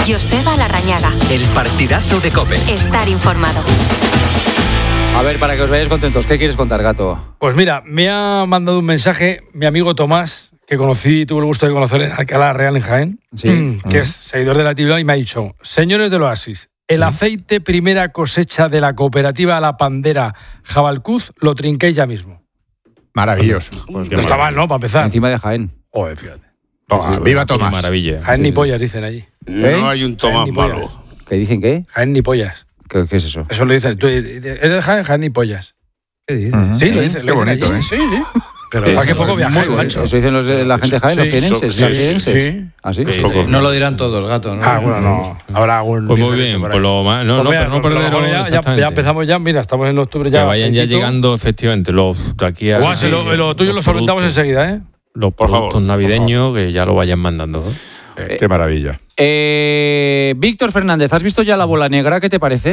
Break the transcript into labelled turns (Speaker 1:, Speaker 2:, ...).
Speaker 1: Joseba Larrañaga.
Speaker 2: El partidazo de COPE.
Speaker 1: Estar informado.
Speaker 3: A ver, para que os vayáis contentos, ¿qué quieres contar, Gato?
Speaker 4: Pues mira, me ha mandado un mensaje mi amigo Tomás, que tuve el gusto de conocer en Alcalá Real, en Jaén, que es seguidor de la actividad, y me ha dicho: señores del Oasis, el aceite primera cosecha de la cooperativa La Pandera Jabalcuz lo trinquéis ya mismo.
Speaker 5: Maravilloso.
Speaker 4: Pues no está mal, ¿no? Para empezar.
Speaker 3: Encima de Jaén.
Speaker 4: Joder, fíjate.
Speaker 5: Toma, viva Tomás.
Speaker 6: Maravilla.
Speaker 4: Jaén ni pollas, dicen allí.
Speaker 7: No hay un Tomás
Speaker 4: Jaén ni
Speaker 7: malo.
Speaker 4: pollas.
Speaker 3: ¿Qué dicen qué?
Speaker 4: Jaén ni pollas.
Speaker 3: ¿Qué es eso?
Speaker 4: Eso lo dicen. ¿Eres de Jaén? Jaén ni pollas.
Speaker 5: ¿Qué dices?
Speaker 4: Sí, lo dicen.
Speaker 5: Qué bonito,
Speaker 4: allí.
Speaker 5: ¿eh?
Speaker 4: Sí. Pero ¿para qué poco viajáis, macho?
Speaker 3: ¿Eso dicen la gente de Jaén, los jienenses?
Speaker 7: sí,
Speaker 3: ¿Los jienenses?
Speaker 4: sí.
Speaker 3: ¿Ah, sí?
Speaker 8: No lo dirán todos, Gato, ¿no?
Speaker 4: Ah, bueno, no. Habrá algún...
Speaker 6: Pues muy bien, pues lo más. No,
Speaker 4: Pues mira,
Speaker 6: pero no perder.
Speaker 4: ya empezamos ya, mira, estamos en octubre ya.
Speaker 6: Que vayan ya
Speaker 4: aceitito.
Speaker 6: llegando, efectivamente. De aquí a.
Speaker 4: Guas, lo tuyo lo solventamos enseguida, ¿eh?
Speaker 6: Los productos navideños que ya lo vayan mandando.
Speaker 5: Qué maravilla.
Speaker 3: Víctor Fernández, ¿has visto ya La Bola Negra? ¿Qué te parece?